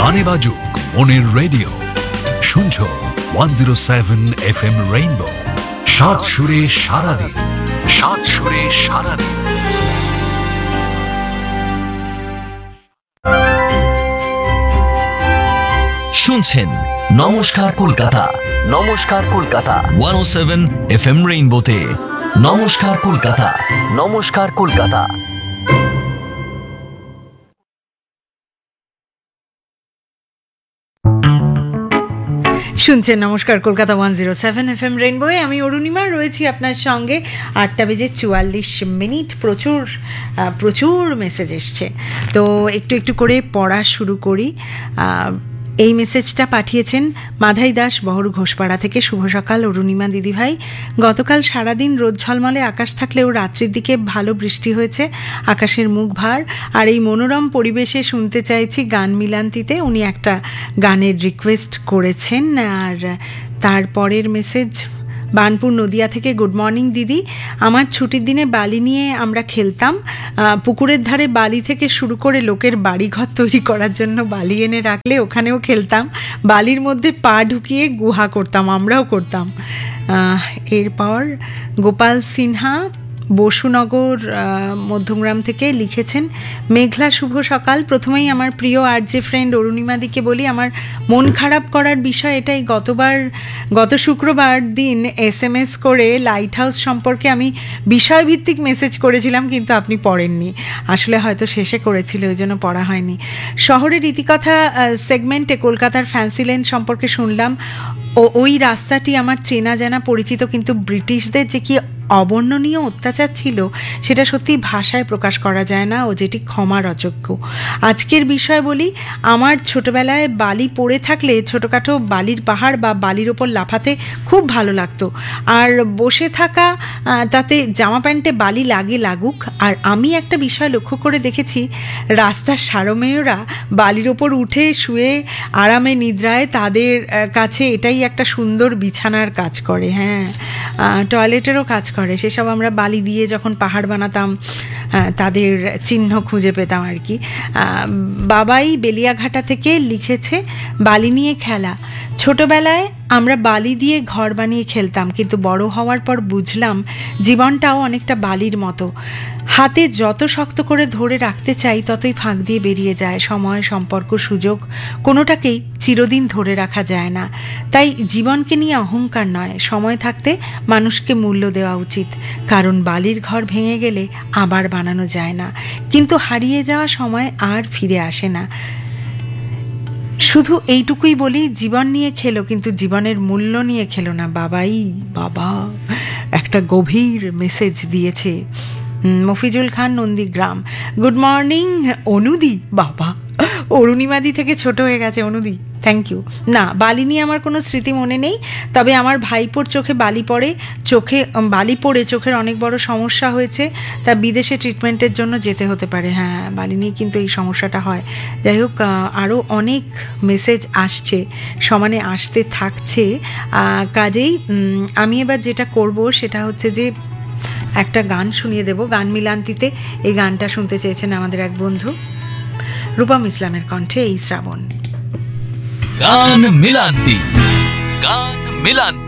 গানে বাজুক মনের রেডিও, শুনছো 107 FM রেইনবো। সাত সুরে সারাদিন, সাত সুরে সারাদিন। শুনছেন নমস্কার কলকাতা, নমস্কার কলকাতা 107 FM রেইনবোতে। নমস্কার কলকাতা, নমস্কার কলকাতা। শুনছেন নমস্কার কলকাতা 107 FM রেইনবোয়ে। আমি অরুণিমা রয়েছি আপনার সঙ্গে। 8:44 প্রচুর মেসেজ এসছে, তো একটু একটু করে পড়া শুরু করি। এই মেসেজটা পাঠিয়েছেন মাধাই দাস বহর ঘোষপাড়া থেকে। শুভ সকাল অরুণিমা দিদিভাই। গতকাল সারাদিন রোদ ঝলমলে আকাশ থাকলেও রাত্রির দিকে ভালো বৃষ্টি হয়েছে, আকাশের মুখ ভার। আর এই মনোরম পরিবেশে শুনতে চাইছি গান মিলান্তিতে। উনি একটা গানের রিকোয়েস্ট করেছেন। আর তারপরের মেসেজ বানপুর নদিয়া থেকে। গুড মর্নিং দিদি, আমার ছুটির দিনে বালি নিয়ে আমরা খেলতাম। পুকুরের ধারে বালি থেকে শুরু করে লোকের বাড়িঘর তৈরি করার জন্য বালি এনে রাখলে ওখানেও খেলতাম। বালির মধ্যে পা ঢুকিয়ে গুহা করতাম, আমরাও করতাম। এরপর গোপাল সিনহা বসুনগর মধ্যমগ্রাম থেকে লিখেছেন, মেঘলা শুভ সকাল। প্রথমেই আমার প্রিয় আরজে ফ্রেন্ড অরুণিমাদিকে বলি, আমার মন খারাপ করার বিষয় এটাই, গত শুক্রবার দিন SMS করে লাইট হাউস সম্পর্কে আমি বিষয়ভিত্তিক মেসেজ করেছিলাম, কিন্তু আপনি পড়েননি। আসলে হয়তো শেষে করেছিল, ওই জন্য পড়া হয়নি। শহরের রীতিকথা সেগমেন্টে কলকাতার ফ্যান্সি লেন সম্পর্কে শুনলাম। ওই রাস্তাটি আমার চেনা জানা পরিচিত, কিন্তু ব্রিটিশদের যে কি অবর্ণনীয় অত্যাচার ছিল সেটা সত্যি ভাষায় প্রকাশ করা যায় না, ও যেটি ক্ষমার অযোগ্য। আজকের বিষয় বলি, আমার ছোটবেলায় বালি পড়ে থাকলে ছোটোখাটো বালির পাহাড় বা বালির ওপর লাফাতে খুব ভালো লাগতো। আর বসে থাকা, তাতে জামা প্যান্টে বালি লাগুক। আর আমি একটা বিষয় লক্ষ্য করে দেখেছি, রাস্তার সারমেয়রা বালির ওপর উঠে শুয়ে আরামে নিদ্রায়, তাদের কাছে এটাই একটা সুন্দর বিছানার কাজ করে। হ্যাঁ, টয়লেটেরও কাজ করে। সেসব আমরা বালি দিয়ে যখন পাহাড় বানাতাম তাদের চিহ্ন খুঁজে পেতাম আর কি। বাবাই বেলিয়াঘাটা থেকে লিখেছে, বালি নিয়ে খেলা। ছোটবেলায় আমরা বালি দিয়ে ঘর বানিয়ে খেলতাম, কিন্তু বড় হওয়ার পর বুঝলাম জীবনটাও অনেকটা বালির মতো। হাতে যত শক্ত করে ধরে রাখতে চাই ততই ফাঁক দিয়ে বেরিয়ে যায়। সময়, সম্পর্ক, সুযোগ কোনোটাকেই চিরদিন ধরে রাখা যায় না। তাই জীবনকে নিয়ে অহংকার নয়, সময় থাকতে মানুষকে মূল্য দেওয়া উচিত। কারণ বালির ঘর ভেঙে গেলে আবার বানানো যায় না, কিন্তু হারিয়ে যাওয়া সময় আর ফিরে আসে না। শুধু এইটুকুই বলি, জীবন নিয়ে খেলো, কিন্তু জীবনের মূল্য নিয়ে খেলো না। বাবা একটা গভীর মেসেজ দিয়েছে মফিজুল খান, নন্দীগ্রাম। Good morning Anudi. বাবা, অরুণিমাদি থেকে ছোট হয়ে গেছে অনুদি, থ্যাংক ইউ। না, বালি নিয়ে আমার কোনো স্মৃতি মনে নেই, তবে আমার ভাইপোর চোখে বালি পড়ে চোখের অনেক বড় সমস্যা হয়েছে, তা বিদেশে ট্রিটমেন্টের জন্য যেতে হতে পারে। হ্যাঁ, বালি নিয়ে কিন্তু এই সমস্যাটা হয়। যাই হোক, আরও অনেক মেসেজ আসছে, সমানে আসতে থাকছে। কাজেই আমি এবার যেটা করব সেটা হচ্ছে যে একটা গান শুনিয়ে দেব গান মিলান্তিতে। এই গানটা শুনতে চেয়েছেন আমাদের এক বন্ধু, রূপম ইসলামের কণ্ঠে এই শ্রাবণ। গান মিলান্তি, গান মিলান্তি।